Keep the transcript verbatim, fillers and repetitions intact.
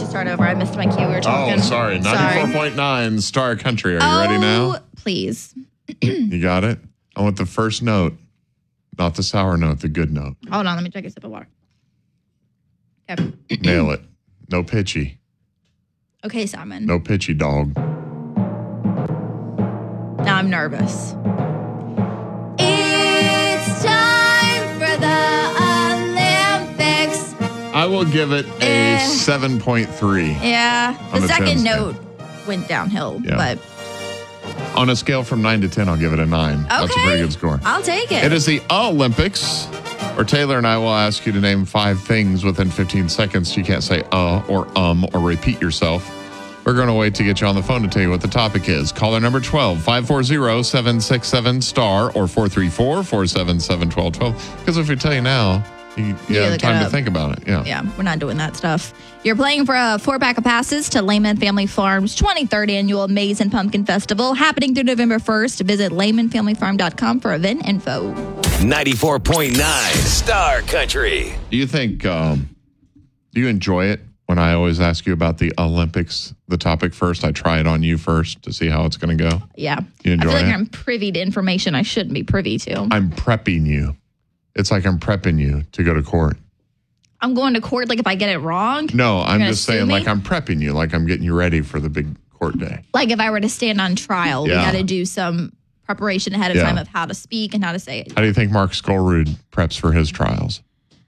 start over. I missed my cue. We were talking. Oh, sorry. ninety-four point nine Star Country. Are you oh, ready now? Please. You got it? I want the first note, not the sour note, the good note. Hold on. Let me take a sip of water. Okay. Nail it. No pitchy. Okay, Simon. No pitchy, dog. Now I'm nervous. It's time for the Olympics. I will give it a Eh. seven point three. Yeah. On The a ten second scale. note went downhill, Yeah. but On a scale from nine to ten, I'll give it a nine. That's a Okay. pretty good score. I'll take it. It is the Olympics, where Taylor and I will ask you to name five things within fifteen seconds. You can't say uh or um or repeat yourself. We're going to wait to get you on the phone to tell you what the topic is. Caller number twelve, five four zero, seven six seven, star or four three four, four seven seven, one two one two. Because if we tell you now, you, you You have look it time to up. think about it. Yeah. Yeah, we're not doing that stuff. You're playing for a four-pack of passes to Lehman Family Farm's twenty-third Annual Maize and Pumpkin Festival, happening through November first. Visit lehman family farm dot com for event info. ninety-four point nine Star Country. Do you think, um, do you enjoy it when I always ask you about the Olympics, the topic first? I try it on you first to see how it's going to go. Yeah. You enjoy I feel like it? I'm privy to information I shouldn't be privy to. I'm prepping you. It's like I'm prepping you to go to court. I'm going to court like if I get it wrong. No, I'm gonna just sue saying me? like I'm prepping you, like I'm getting you ready for the big court day. Like if I were to stand on trial, Yeah. we got to do some preparation ahead of Yeah. time of how to speak and how to say it. How do you think Mark Skolrud preps for his trials?